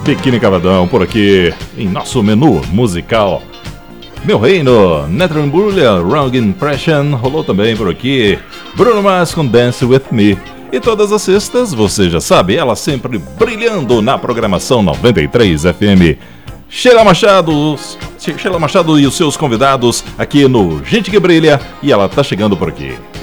Biquíni Cavadão por aqui em nosso menu musical. Meu Reino, Nathan Burley, Wrong Impression, rolou também por aqui. Bruno Mars com Dance With Me. E todas as sextas, você já sabe, ela sempre brilhando na programação 93 FM. Sheila Machado e os seus convidados aqui no Gente que Brilha, e ela tá chegando por aqui.